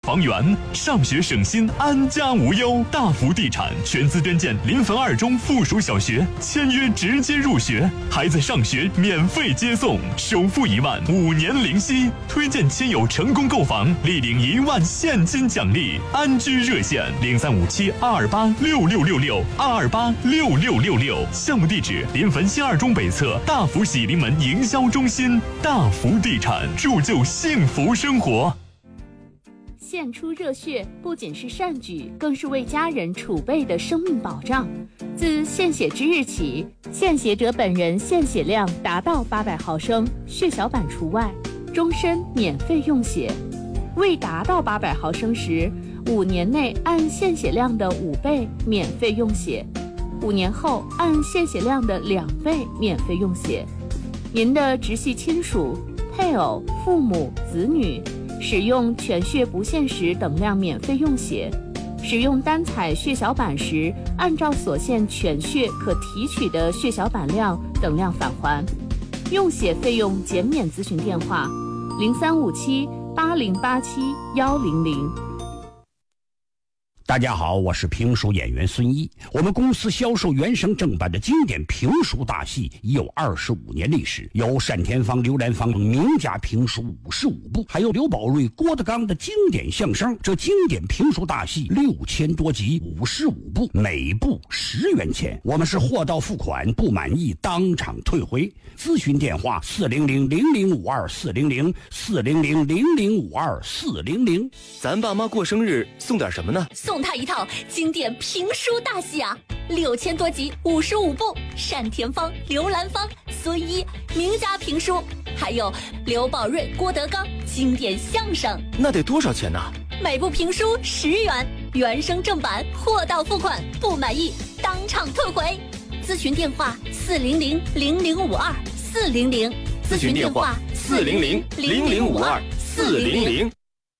房源，上学省心，安家无忧。大福地产全资捐建临汾二中附属小学，签约直接入学，孩子上学免费接送，首付1万，5年零息。推荐亲友成功购房，立领1万现金奖励。安居热线：035722866662286666。项目地址：临汾新二中北侧大福喜临门营销中心。大福地产，铸就幸福生活。 献出热血不仅是善举，更是为家人储备的生命保障。自献血之日起，献血者本人献血量达到800毫升，血小板除外，终身免费用血。未达到800毫升时，5年内按献血量的5倍免费用血，5年后按献血量的2倍免费用血。您的直系亲属、配偶、父母、子女使用全血不限时等量免费用血，使用单采血小板时，按照所限全血可提取的血小板量等量返还。用血费用减免咨询电话：03578087-100。 大家好，我是评书演员孙一。我们公司销售原声正版的经典评书大戏已有25年历史，有单田芳、刘兰芳名家评书55部，还有刘宝瑞、郭德纲的经典相声。这经典评书大戏6000多集，55部，每部10元钱。我们是货到付款，不满意当场退回。咨询电话：400-0052-400，400-0052-400。 咱爸妈过生日送点什么呢？ 送他一套经典评书大戏啊，6000多集，55部，单田芳、刘兰芳、孙一名家评书，还有刘宝瑞、郭德纲经典相声。 那得多少钱呢？ 每部评书10元，原声正版，货到付款，不满意当场退回。咨询电话：400-0052-400， 咨询电话：400-0052-400。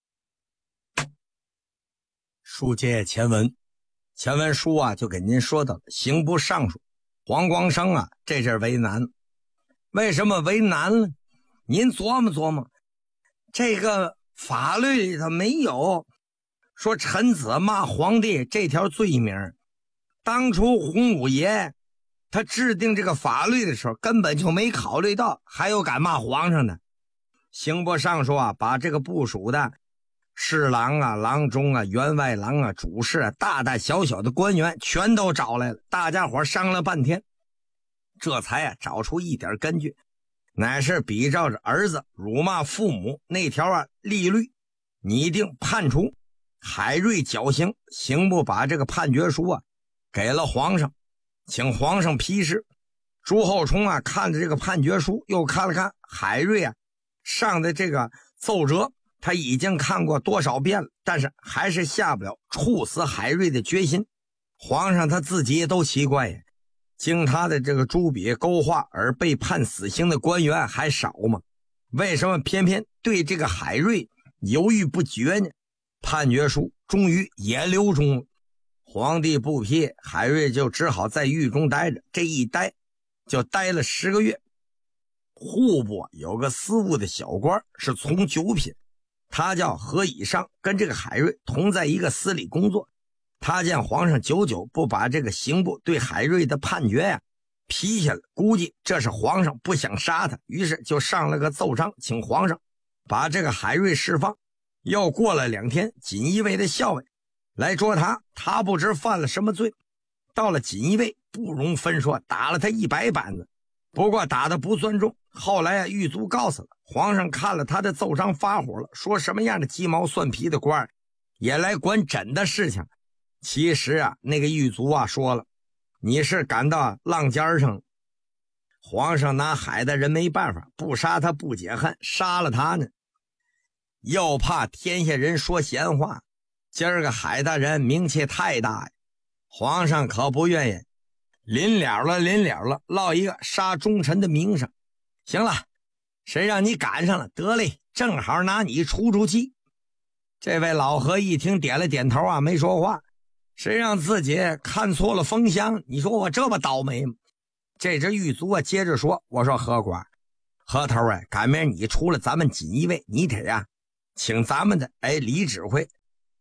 书接前文，前文书啊就给您说到了刑部尚书黄光生啊，这阵为难了。为什么为难了？您琢磨琢磨，这个法律里头没有说臣子骂皇帝这条罪名。当初洪武爷他制定这个法律的时候根本就没考虑到还有敢骂皇上的。刑部尚书啊把这个部属的侍郎啊、郎中啊、员外郎啊、主事啊，大大小小的官员全都找来了，大家伙商量半天，这才啊找出一点根据，乃是比照着儿子辱骂父母那条啊例律，拟定判处海瑞绞刑。刑部把这个判决书啊给了皇上，请皇上批示。朱厚熜啊看着这个判决书，又看了看海瑞啊上的这个奏折，他已经看过多少遍了，但是还是下不了处死海瑞的决心。皇上他自己都奇怪呀，经他的这个朱笔勾画而被判死刑的官员还少吗？为什么偏偏对这个海瑞犹豫不决呢？判决书终于也留中了，皇帝不批，海瑞就只好在狱中待着，这一待就待了10个月。户部有个司务的小官是从九品，他叫何以上，跟这个海瑞同在一个司里工作。他见皇上久久不把这个刑部对海瑞的判决呀批下来，估计这是皇上不想杀他，于是就上了个奏章，请皇上把这个海瑞释放。又过了2天，锦衣卫的校尉来捉他，他不知犯了什么罪，到了锦衣卫不容分说，打了他100板子，不过打得不算重。后来啊，狱卒告诉了皇上，看了他的奏章发火了，说什么样的鸡毛蒜皮的官也来管朕的事情。其实啊，那个狱卒啊说了，你是赶到浪尖上，皇上拿海大人没办法，不杀他不解恨，杀了他呢，又怕天下人说闲话。今儿个海大人名气太大呀，皇上可不愿意临了了，落一个杀忠臣的名声。行了，谁让你赶上了，得嘞，正好拿你出气。这位老何一听点了点头啊，没说话。谁让自己看错了风向，你说我这么倒霉吗？这只狱卒啊接着说，我说何官，何头啊，赶明你出了咱们锦衣卫，你得呀请咱们的李指挥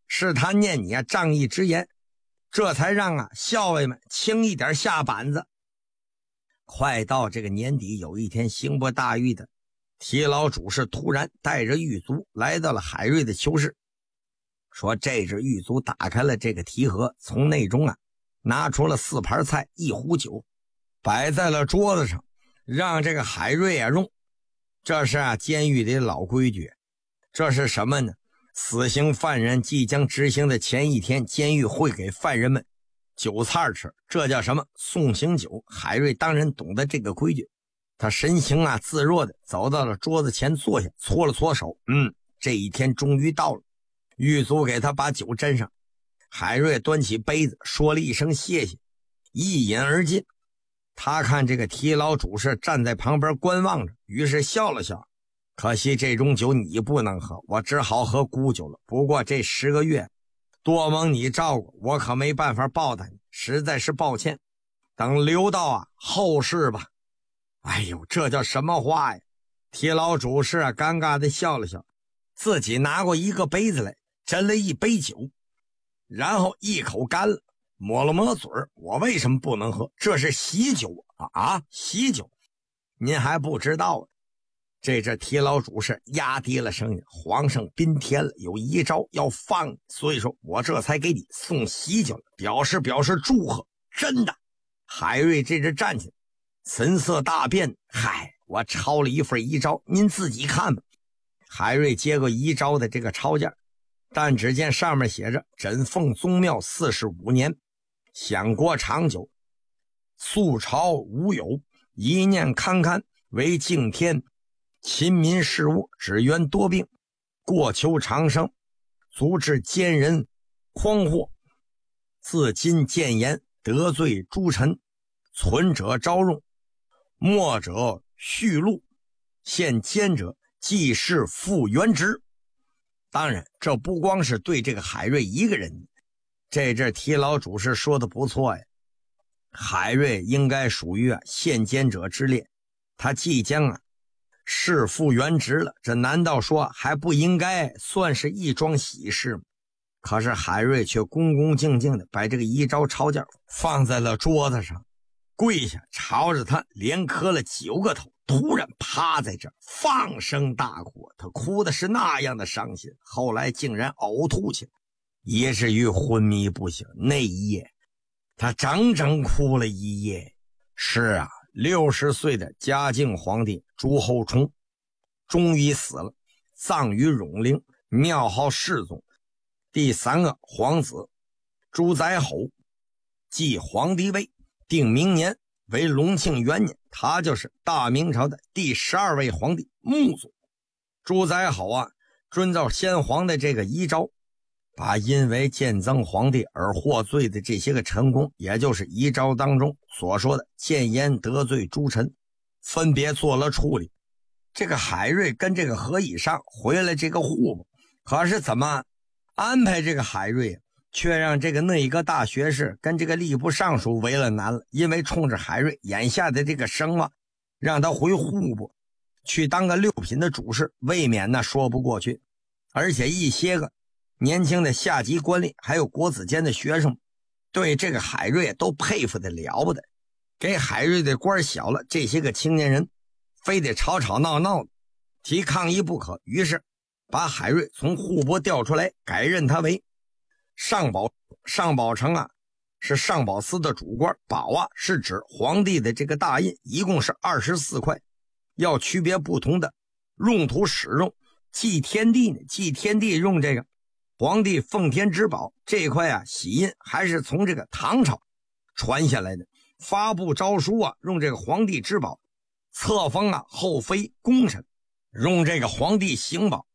是他念你仗义直言，这才让校尉们轻一点下板子。快到这个年底，有一天刑部大狱的提牢主事突然带着狱卒来到了海瑞的囚室，说这只狱卒打开了这个提盒，从内中拿出了4盘菜1壶酒，摆在了桌子上，让这个海瑞用。这是监狱里的老规矩。这是什么呢？死刑犯人即将执行的前一天，监狱会给犯人们酒菜吃，这叫什么？送行酒。海瑞当然懂得这个规矩，他神情自若的走到了桌子前坐下，搓了搓手，这一天终于到了。狱卒给他把酒斟上，海瑞端起杯子说了一声谢谢，一饮而尽。他看这个提牢主事站在旁边观望着，于是笑了笑，可惜这种酒你不能喝，我只好喝古酒了。不过这10个月多蒙你照顾，我可没办法报答你，实在是抱歉，等留到后世吧。哎呦，这叫什么话呀？提牢主事尴尬的笑了笑，自己拿过一个杯子来，斟了一杯酒，然后一口干了，抹了抹嘴儿。我为什么不能喝？这是喜酒喜酒，您还不知道这提牢主事压低了声音，皇上宾天了，有遗诏要放，所以说我这才给你送喜酒了，表示祝贺。真的。海瑞这只站起来，神色大变，嗨，我抄了一份遗诏，您自己看吧。海瑞接过遗诏的这个抄件，但只见上面写着枕奉宗庙45年，享国长久，素朝无有，一念堪堪，为敬天，亲民事务，只愿多病，过求长生，足致奸人诓惑，自今谏言，得罪诸臣，存者招用，末者续禄，现奸者即是复原职。当然这不光是对这个海瑞一个人，这提牢主事说的不错呀。海瑞应该属于现奸者之列，他即将是复原职了，这难道说还不应该算是一桩喜事吗？可是海瑞却恭恭敬敬的把这个遗诏抄件放在了桌子上，跪下朝着他连磕了9个头，突然趴在这儿放声大哭。他哭的是那样的伤心，后来竟然呕吐起来，以至于昏迷不醒。那一夜他整整哭了一夜。是60岁的嘉靖皇帝朱厚熜终于死了，葬于永陵，庙号世宗。第3个皇子朱载侯继皇帝位，定明年为隆庆元年，他就是大明朝的第12位皇帝穆宗。朱载侯遵照先皇的这个遗诏，把因为见赠皇帝而获罪的这些个臣工，也就是遗诏当中所说的谏言得罪诸臣，分别做了处理。这个海瑞跟这个何以上回了这个户部，可是怎么安排这个海瑞却让这个内阁大学士跟这个吏部尚书为了难了。因为冲着海瑞眼下的这个声望，让他回户部去当个6品的主事，未免说不过去。而且一些个年轻的下级官吏还有国子监的学生对这个海瑞都佩服的了不得，给海瑞的官小了，这些个青年人非得吵吵闹闹的提抗议不可，于是把海瑞从户部调出来，改任他为上保。上保城是上保司的主官，保是指皇帝的这个大印，一共是24块，要区别不同的用途使用。祭天地呢，祭天地用这个皇帝奉天之宝，这一块玺印还是从这个唐朝传下来的。发布诏书用这个皇帝之宝，册封后妃功臣，用这个皇帝行宝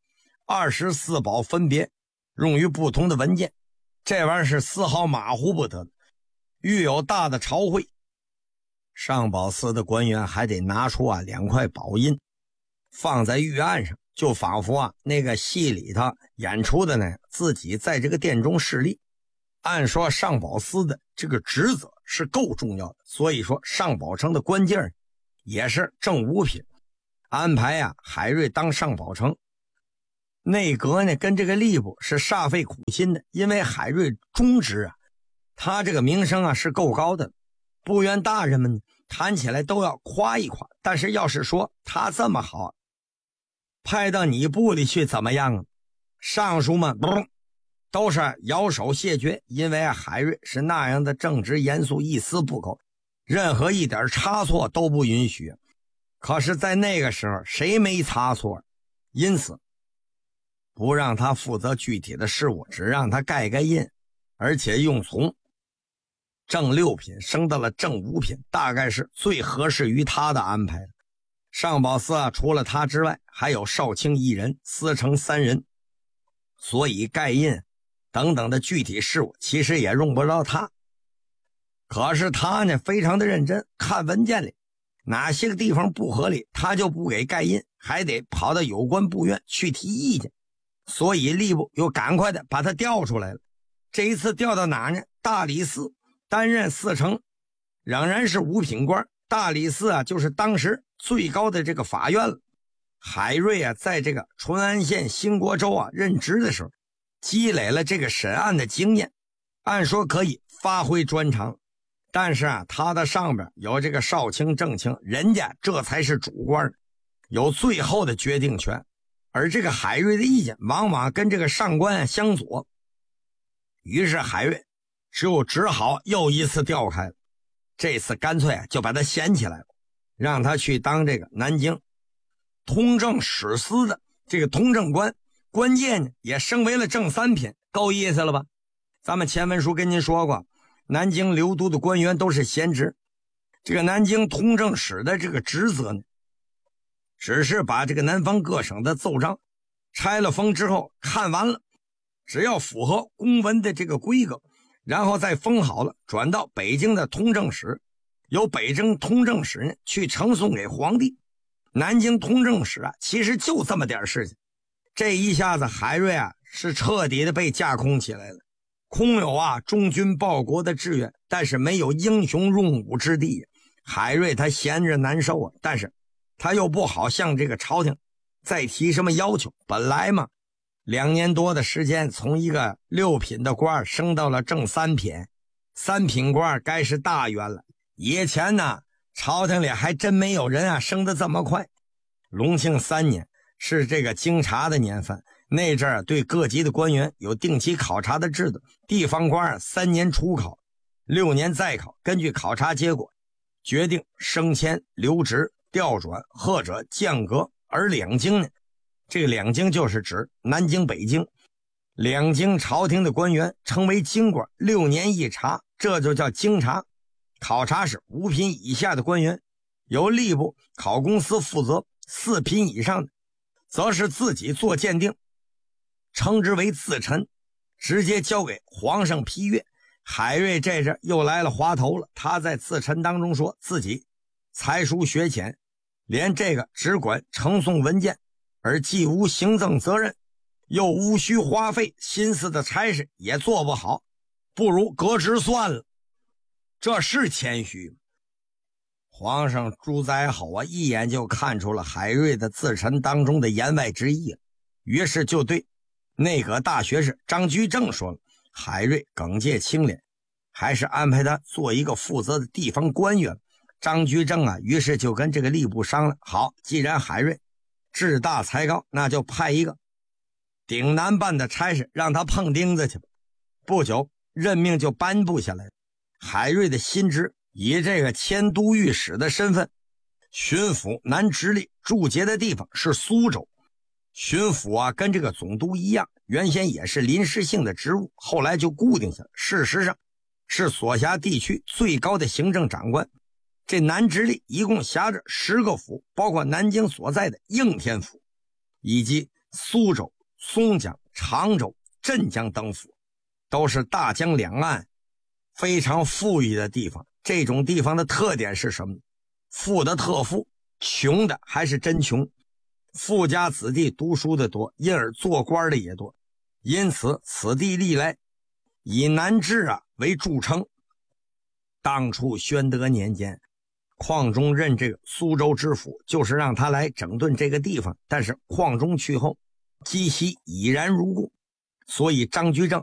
，24宝分别用于不同的文件，这玩意儿是丝毫马虎不得的。遇有大的朝会，上保司的官员还得拿出2块宝印放在御案上，就仿佛那个戏里头演出的呢，自己在这个殿中侍立。按说上保司的这个职责是够重要的，所以说上保城的官阶也是正5品。安排海瑞当上保城， 内阁呢跟这个吏部是煞费苦心的，因为海瑞忠直啊，他这个名声啊是够高的，部员大人们谈起来都要夸一夸。但是要是说他这么好，派到你部里去怎么样啊？上书们都是摇手谢绝，因为海瑞是那样的正直严肃，一丝不苟，任何一点差错都不允许。可是在那个时候谁没差错？因此不让他负责具体的事务，只让他盖印，而且用从正6品升到了正5品，大概是最合适于他的安排。上宝司啊，除了他之外还有少卿1人，司成3人，所以盖印等等的具体事务其实也用不着他。可是他呢非常的认真，看文件里哪些个地方不合理他就不给盖印，还得跑到有关部院去提意见。所以吏部又赶快的把他调出来了。这一次调到哪呢？大理寺担任司成，仍然是5品官。大理寺啊就是当时最高的这个法院了。海瑞啊在这个淳安县兴国州啊任职的时候，积累了这个审案的经验，按说可以发挥专长。但是啊他的上边有这个少卿正卿，人家这才是主官，有最后的决定权。而这个海瑞的意见往往跟这个上官相左，于是海瑞只好又一次调开了。这次干脆就把他掀起来了，让他去当这个南京通政史司的这个通政官，关键呢也升为了正3品，够意思了吧？咱们前文书跟您说过，南京留督的官员都是闲职，这个南京通政使的这个职责呢，只是把这个南方各省的奏章拆了封之后看完了，只要符合公文的这个规格，然后再封好了，转到北京的通政使，由北京通政使呢去呈送给皇帝。南京通政使啊其实就这么点事情。这一下子海瑞啊是彻底的被架空起来了，空有啊忠君报国的志愿，但是没有英雄用武之地。海瑞他闲着难受啊，但是他又不好向这个朝廷再提什么要求。本来嘛2年多的时间，从一个6品的官升到了正3品，3品官该是大员了。以前呢朝廷里还真没有人啊升得这么快。隆庆3年是这个京察的年份，那阵儿对各级的官员有定期考察的制度，地方官3年初考，6年再考，根据考察结果决定升迁、留职、调转或者降格。而两京呢，这个两京就是指南京、北京，两京朝廷的官员称为京官，6年一察，这就叫京察。考察是5品以下的官员由吏部考公司负责，4品以上的则是自己做鉴定，称之为自陈，直接交给皇上批阅。海瑞这阵又来了滑头了，他在自陈当中说自己才疏学浅，连这个只管呈送文件，而既无行政责任，又无需花费心思的差事也做不好，不如革职算了。这是谦虚吗？皇上朱载好啊，一眼就看出了海瑞的自陈当中的言外之意了，于是就对内阁大学士张居正说了，海瑞耿介清廉，还是安排他做一个负责的地方官员。张居正啊，于是就跟这个吏部商量，好，既然海瑞志大才高，那就派一个顶南办的差事让他碰钉子去吧。不久任命就颁布下来，海瑞的新职以这个迁都御史的身份，巡抚南直隶驻节的地方是苏州。巡抚啊跟这个总督一样，原先也是临时性的职务，后来就固定下来，事实上是所辖地区最高的行政长官。这南直隶一共辖着10个府，包括南京所在的应天府，以及苏州、松江、常州、镇江等府，都是大江两岸非常富裕的地方。这种地方的特点是什么？富的特富，穷的还是真穷。富家子弟读书的多，因而做官的也多，因此此地历来以南治啊为著称。当初宣德年间，况中任这个苏州知府，就是让他来整顿这个地方，但是况中去后绩息依然如故，所以张居正